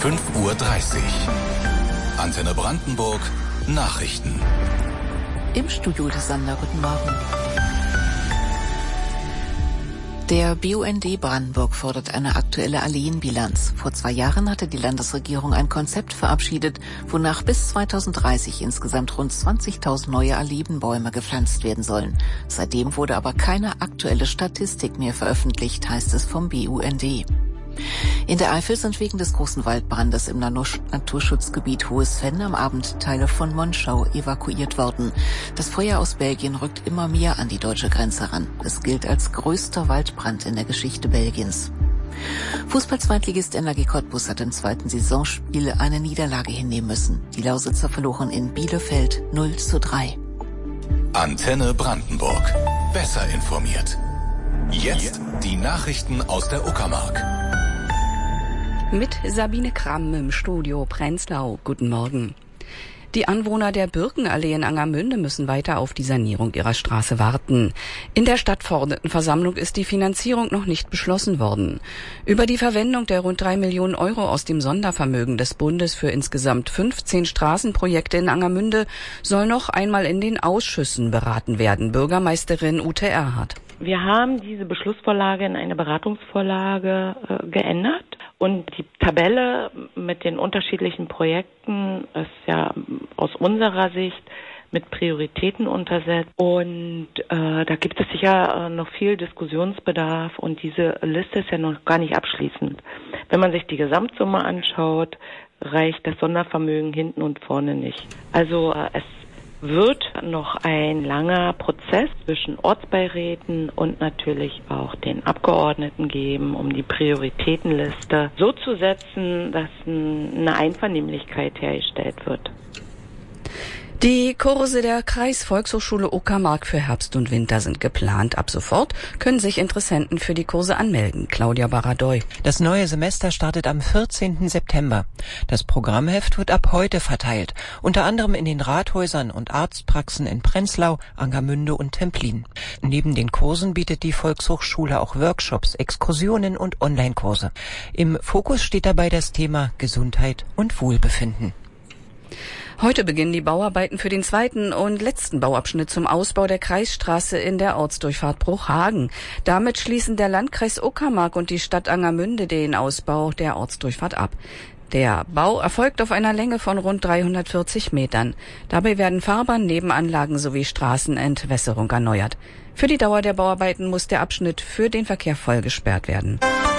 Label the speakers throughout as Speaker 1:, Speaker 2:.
Speaker 1: 5:30 Uhr. Antenne Brandenburg Nachrichten.
Speaker 2: Im Studio des Sander, guten Morgen. Der BUND Brandenburg fordert eine aktuelle Alleenbilanz. Vor 2 Jahren hatte die Landesregierung ein Konzept verabschiedet, wonach bis 2030 insgesamt rund 20.000 neue Alleenbäume gepflanzt werden sollen. Seitdem wurde aber keine aktuelle Statistik mehr veröffentlicht, heißt es vom BUND. In der Eifel sind wegen des großen Waldbrandes im Naturschutzgebiet Hohes Venn am Abend Teile von Monschau evakuiert worden. Das Feuer aus Belgien rückt immer mehr an die deutsche Grenze ran. Es gilt als größter Waldbrand in der Geschichte Belgiens. Fußball-Zweitligist NRG Cottbus hat im 2. Saisonspiel eine Niederlage hinnehmen müssen. Die Lausitzer verloren in Bielefeld 0:3.
Speaker 1: Antenne Brandenburg. Besser informiert. Jetzt die Nachrichten aus der Uckermark.
Speaker 3: Mit Sabine Kramm im Studio Prenzlau. Guten Morgen. Die Anwohner der Birkenallee in Angermünde müssen weiter auf die Sanierung ihrer Straße warten. In der Stadtverordnetenversammlung ist die Finanzierung noch nicht beschlossen worden. Über die Verwendung der rund 3 Millionen Euro aus dem Sondervermögen des Bundes für insgesamt 15 Straßenprojekte in Angermünde soll noch einmal in den Ausschüssen beraten werden. Bürgermeisterin Ute Erhardt.
Speaker 4: Wir haben diese Beschlussvorlage in eine Beratungsvorlage geändert. Und die Tabelle mit den unterschiedlichen Projekten ist ja aus unserer Sicht mit Prioritäten untersetzt. Und da gibt es sicher noch viel Diskussionsbedarf. Und diese Liste ist ja noch gar nicht abschließend. Wenn man sich die Gesamtsumme anschaut, reicht das Sondervermögen hinten und vorne nicht. Also es wird noch ein langer Prozess zwischen Ortsbeiräten und natürlich auch den Abgeordneten geben, um die Prioritätenliste so zu setzen, dass eine Einvernehmlichkeit hergestellt wird.
Speaker 3: Die Kurse der Kreisvolkshochschule Uckermark für Herbst und Winter sind geplant. Ab sofort können sich Interessenten für die Kurse anmelden. Claudia Baradoy.
Speaker 5: Das neue Semester startet am 14. September. Das Programmheft wird ab heute verteilt, unter anderem in den Rathäusern und Arztpraxen in Prenzlau, Angermünde und Templin. Neben den Kursen bietet die Volkshochschule auch Workshops, Exkursionen und Online-Kurse. Im Fokus steht dabei das Thema Gesundheit und Wohlbefinden.
Speaker 3: Heute beginnen die Bauarbeiten für den 2. und letzten Bauabschnitt zum Ausbau der Kreisstraße in der Ortsdurchfahrt Bruchhagen. Damit schließen der Landkreis Uckermark und die Stadt Angermünde den Ausbau der Ortsdurchfahrt ab. Der Bau erfolgt auf einer Länge von rund 340 Metern. Dabei werden Fahrbahn, Nebenanlagen sowie Straßenentwässerung erneuert. Für die Dauer der Bauarbeiten muss der Abschnitt für den Verkehr voll gesperrt werden.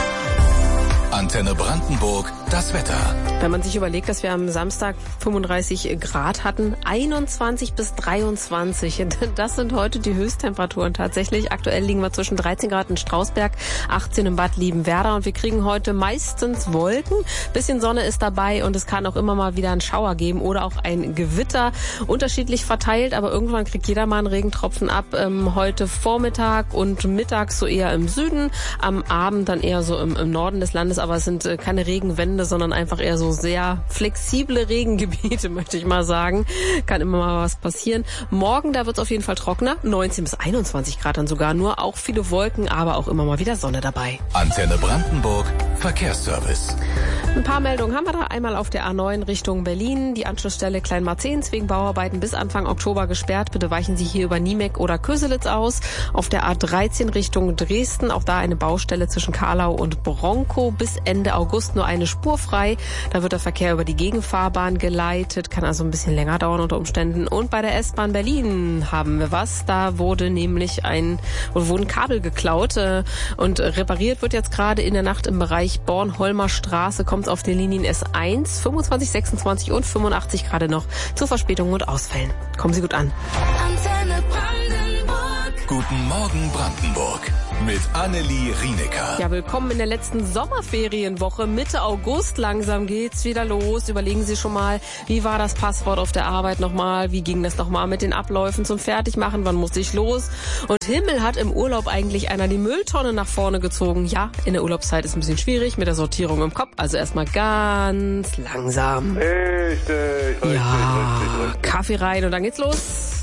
Speaker 1: Antenne Brandenburg, das Wetter.
Speaker 6: Wenn man sich überlegt, dass wir am Samstag 35 Grad hatten, 21 bis 23, das sind heute die Höchsttemperaturen tatsächlich. Aktuell liegen wir zwischen 13 Grad in Strausberg, 18 im Bad Liebenwerda und wir kriegen heute meistens Wolken. Bisschen Sonne ist dabei und es kann auch immer mal wieder einen Schauer geben oder auch ein Gewitter. Unterschiedlich verteilt, aber irgendwann kriegt jeder mal einen Regentropfen ab. Heute Vormittag und mittags so eher im Süden, am Abend dann eher so im Norden des Landes. Aber es sind keine Regenwände, sondern einfach eher so sehr flexible Regengebiete, möchte ich mal sagen. Kann immer mal was passieren. Morgen, da wird es auf jeden Fall trockener. 19 bis 21 Grad dann sogar nur. Auch viele Wolken, aber auch immer mal wieder Sonne dabei.
Speaker 1: Antenne Brandenburg, Verkehrsservice.
Speaker 6: Ein paar Meldungen haben wir da. Einmal auf der A9 Richtung Berlin. Die Anschlussstelle Kleinmarzens wegen Bauarbeiten bis Anfang Oktober gesperrt. Bitte weichen Sie hier über Niemek oder Köselitz aus. Auf der A13 Richtung Dresden. Auch da eine Baustelle zwischen Karlau und Bronkow. Bis Ende August nur eine Spur frei. Da wird der Verkehr über die Gegenfahrbahn geleitet. Kann also ein bisschen länger dauern unter Umständen. Und bei der S-Bahn Berlin haben wir was. Da wurde nämlich wurden Kabel geklaut. Und repariert wird jetzt gerade in der Nacht im Bereich Bornholmer Straße. Kommt auf den Linien S1, 25, 26 und 85 gerade noch zu Verspätungen und Ausfällen. Kommen Sie gut an.
Speaker 1: Antenne Brandenburg. Guten Morgen Brandenburg. Mit Annelie Rienecker.
Speaker 6: Ja, willkommen in der letzten Sommerferienwoche. Mitte August, langsam geht's wieder los. Überlegen Sie schon mal, wie war das Passwort auf der Arbeit nochmal? Wie ging das nochmal mit den Abläufen zum Fertigmachen? Wann musste ich los? Und Himmel, hat im Urlaub eigentlich einer die Mülltonne nach vorne gezogen? Ja, in der Urlaubszeit ist ein bisschen schwierig mit der Sortierung im Kopf. Also erstmal ganz langsam.
Speaker 7: Richtig.
Speaker 6: Ja, Kaffee rein und dann geht's los.